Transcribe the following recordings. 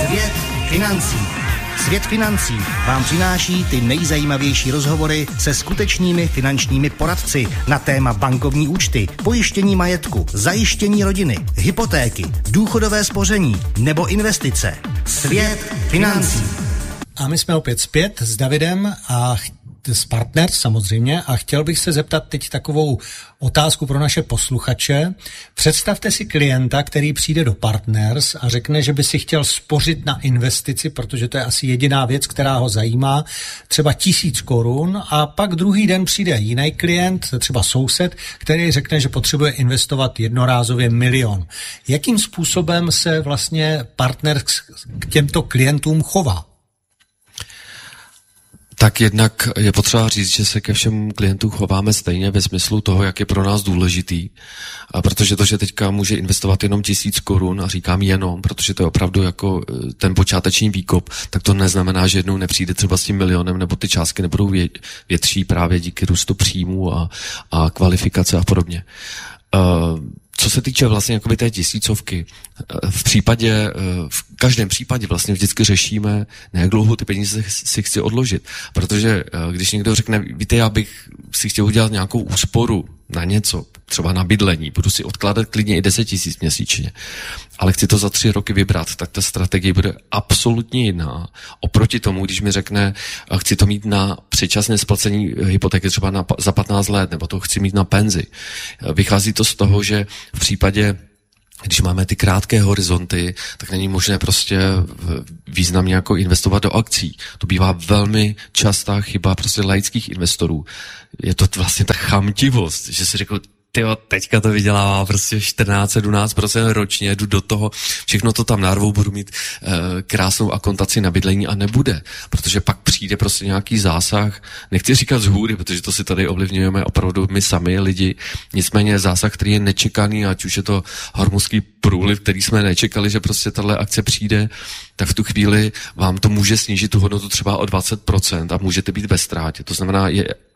Svět financí. Svět financí vám přináší ty nejzajímavější rozhovory se skutečnými finančními poradci na téma bankovní účty, pojištění majetku, zajištění rodiny, hypotéky, důchodové spoření nebo investice. Svět financí. A my jsme opět zpět s Davidem a s Partners samozřejmě a chtěl bych se zeptat teď takovou otázku pro naše posluchače. Představte si klienta, který přijde do Partners a řekne, že by si chtěl spořit na investici, protože to je asi jediná věc, která ho zajímá, třeba 1000 korun, a pak druhý den přijde jiný klient, třeba soused, který řekne, že potřebuje investovat jednorázově 1 000 000. Jakým způsobem se vlastně Partners k těmto klientům chová? Tak jednak je potřeba říct, že se ke všem klientům chováme stejně ve smyslu toho, jak je pro nás důležitý. A protože to, že teďka může investovat jenom 1000 korun, a říkám jenom, protože to je opravdu jako ten počáteční výkop, tak to neznamená, že jednou nepřijde třeba s tím 1 000 000, nebo ty částky nebudou větší právě díky růstu příjmů a kvalifikace a podobně. Co se týče vlastně jakoby té 1000, v každém případě vlastně vždycky řešíme, na jak dlouho ty peníze si chci odložit. Protože když někdo řekne, víte, já bych si chtěl udělat nějakou úsporu na něco, třeba na bydlení, budu si odkládat klidně i 10 000 měsíčně, ale chci to za 3 roky vybrat, tak ta strategie bude absolutně jiná. Oproti tomu, když mi řekne, chci to mít na předčasné splacení hypotéky třeba za 15 let, nebo to chci mít na penzi. Vychází to z toho, že v případě, když máme ty krátké horizonty, tak není možné prostě významně jako investovat do akcí. To bývá velmi častá chyba prostě laických investorů. Je to vlastně ta chamtivost, že si řekl, tyjo, teďka to vydělává prostě 14-17% ročně, jdu do toho, všechno to tam narvou, budu mít krásnou akontaci na bydlení a nebude, protože pak přijde prostě nějaký zásah, nechci říkat z hůry, protože to si tady ovlivňujeme opravdu my sami lidi, nicméně zásah, který je nečekaný, ať už je to hormonský průliv, který jsme nečekali, že prostě tahle akce přijde, tak v tu chvíli vám to může snížit tu hodnotu třeba o 20% a můžete být ve ztrátě. To znamená,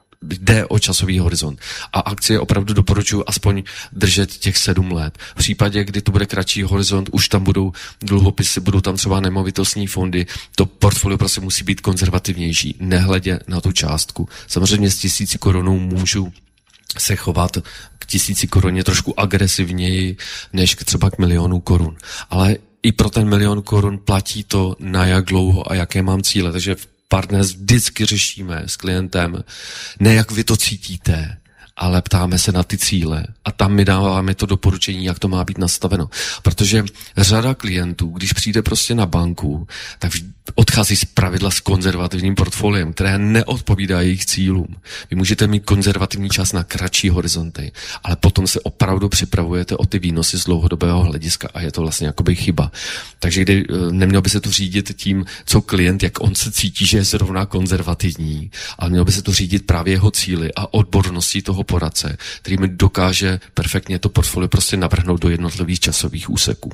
jde o časový horizont. A akcie opravdu doporučuji aspoň držet těch 7 let. V případě, kdy to bude kratší horizont, už tam budou dluhopisy, budou tam třeba nemovitostní fondy, to portfolio prostě musí být konzervativnější, nehledě na tu částku. Samozřejmě s 1000 korunou můžu se chovat k 1000 koruně trošku agresivněji, než třeba k 1 000 000 korun. Ale i pro ten 1 000 000 korun platí to, na jak dlouho a jaké mám cíle. Takže Partners vždycky řešíme s klientem, ne jak vy to cítíte, ale ptáme se na ty cíle a tam my dáváme to doporučení, jak to má být nastaveno. Protože řada klientů, když přijde prostě na banku, tak odchází z pravidla s konzervativním portfoliem, které neodpovídá jejich cílům. Vy můžete mít konzervativní čas na kratší horizonty, ale potom se opravdu připravujete o ty výnosy z dlouhodobého hlediska a je to vlastně jakoby chyba. Takže nemělo by se to řídit tím, co klient, jak on se cítí, že je zrovna konzervativní, ale mělo by se to řídit právě jeho cíli a odborností toho poradce, který mi dokáže perfektně to portfolio prostě navrhnout do jednotlivých časových úseků.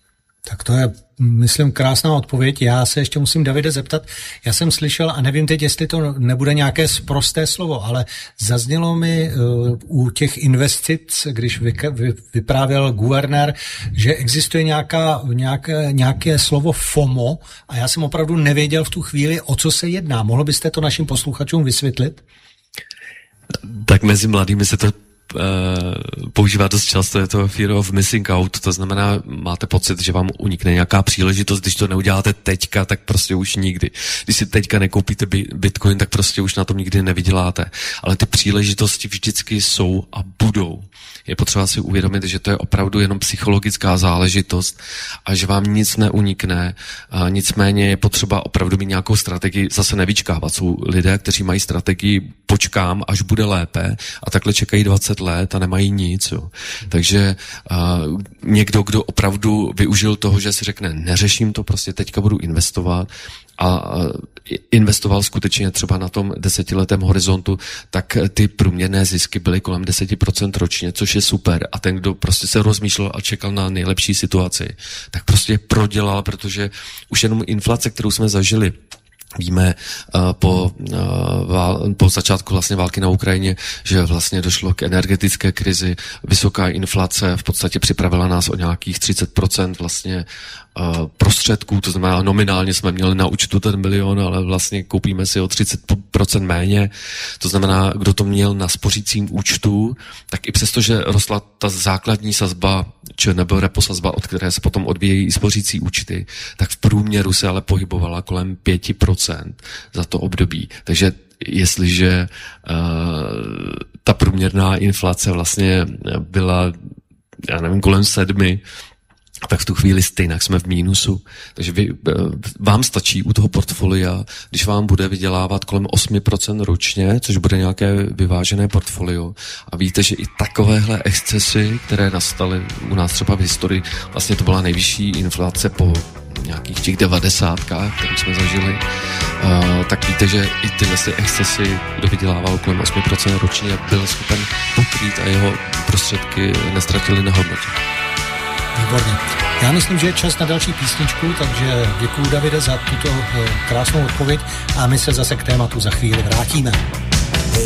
Tak to je, myslím, krásná odpověď. Já se ještě musím, Davide, zeptat. Já jsem slyšel, a nevím teď, jestli to nebude nějaké sprosté slovo, ale zaznělo mi u těch investic, když vyprávěl guvernér, že existuje nějaké slovo FOMO a já jsem opravdu nevěděl v tu chvíli, o co se jedná. Mohl byste to našim posluchačům vysvětlit? Tak mezi mladými se to používá dost často, je to fear of missing out, to znamená, máte pocit, že vám unikne nějaká příležitost, když to neuděláte teďka, tak prostě už nikdy. Když si teďka nekoupíte Bitcoin, tak prostě už na tom nikdy nevyděláte. Ale ty příležitosti vždycky jsou a budou. Je potřeba si uvědomit, že to je opravdu jenom psychologická záležitost a že vám nic neunikne. Nicméně je potřeba opravdu mít nějakou strategii, zase nevyčkávat. Jsou lidé, kteří mají strategii počkám, až bude lépe a takhle čekají 20 let a nemají nic. Jo. Takže někdo, kdo opravdu využil toho, že si řekne, neřeším to, prostě teďka budu investovat a investoval skutečně třeba na tom 10letém horizontu, tak ty průměrné zisky byly kolem 10% ročně, což je super. A ten, kdo prostě se rozmýšlel a čekal na nejlepší situaci, tak prostě prodělal, protože už jenom inflace, kterou jsme zažili Víme po začátku vlastně války na Ukrajině, že vlastně došlo k energetické krizi, vysoká inflace v podstatě připravila nás o nějakých 30% vlastně prostředků, to znamená nominálně jsme měli na účtu ten bilion, ale vlastně koupíme si o 30% méně, to znamená, kdo to měl na spořícím účtu, tak i přesto, že rostla ta základní sazba, nebo repo sazba, od které se potom odvíjejí i spořící účty, tak v průměru se ale pohybovala kolem 5% za to období. Takže jestliže ta průměrná inflace vlastně byla, já nevím, kolem 7, tak v tu chvíli stejně jsme v mínusu. Takže vám stačí u toho portfolia, když vám bude vydělávat kolem 8% ročně, což bude nějaké vyvážené portfolio. A víte, že i takovéhle excesy, které nastaly u nás třeba v historii, vlastně to byla nejvyšší inflace po nějakých těch 90kách, které jsme zažili, tak víte, že i tyhle excesy, kdo vydělával kolem 8% ročně, byl schopen pokrýt a jeho prostředky neztratily na hodnotě. Výborně. Já myslím, že je čas na další písničku, takže děkuju, Davide, za tuto krásnou odpověď a my se zase k tématu za chvíli vrátíme.